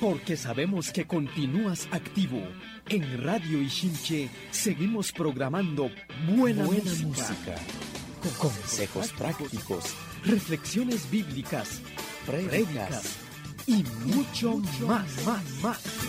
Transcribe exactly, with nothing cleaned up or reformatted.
Porque sabemos que continúas activo. En Radio Ichinche seguimos programando buena, buena música, música, con consejos prácticos, reflexiones bíblicas, prédicas y mucho más, más, más.